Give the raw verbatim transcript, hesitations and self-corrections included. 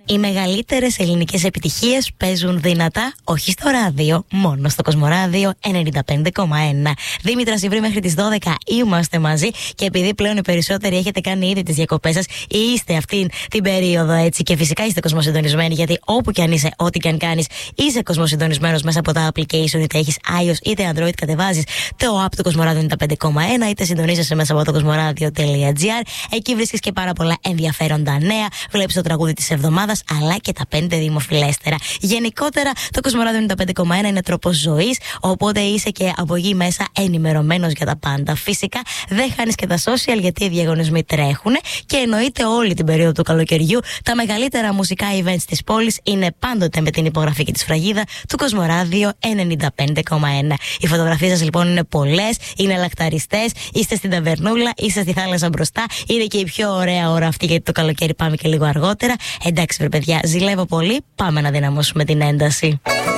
Οι μεγαλύτερες ελληνικές επιτυχίες παίζουν δυνατά, όχι στο ράδιο, μόνο στο Κοσμοράδιο ενενήντα πέντε κόμμα ένα. Δήμητρα Σιβρή, μέχρι τις δώδεκα είμαστε μαζί και επειδή πλέον οι περισσότεροι έχετε κάνει ήδη τις διακοπές σας ή είστε αυτήν την περίοδο έτσι και φυσικά είστε κοσμοσυντονισμένοι, γιατί όπου και αν είσαι, ό,τι και αν κάνεις, είσαι κοσμοσυντονισμένος μέσα από τα application, είτε έχεις iOS είτε Android, κατεβάζεις το app του Κοσμοράδιο ενενήντα πέντε κόμμα ένα, είτε συντονίζεσαι μέσα από το κοσμοράδιο τελεία τζι άρ. Εκεί βρίσκεις και πάρα πολλά ενδιαφέροντα νέα, βλέπεις το τραγούδι της εβδομάδας αλλά και τα πέντε δημοφιλέστερα. Γενικότερα, το Κοσμοράδιο ενενήντα πέντε κόμμα ένα είναι τρόπος ζωής, οπότε είσαι και από εκεί μέσα ενημερωμένος για τα πάντα. Φυσικά, δεν χάνεις και τα social, γιατί οι διαγωνισμοί τρέχουν και εννοείται όλη την περίοδο του καλοκαιριού. Τα μεγαλύτερα μουσικά events της πόλης είναι πάντοτε με την υπογραφή και τη σφραγίδα του Κοσμοράδιο ενενήντα πέντε κόμμα ένα. Οι φωτογραφίες σας λοιπόν είναι πολλές, είναι λακταριστές, είστε στην ταβερνούλα, είστε στη θάλασσα μπροστά. Είναι και η πιο ωραία ώρα αυτή, γιατί το καλοκαίρι πάμε και λίγο αργότερα. Εντάξει, βρε παιδιά, ζηλεύω πολύ. Πάμε να δυναμώσουμε την ένταση.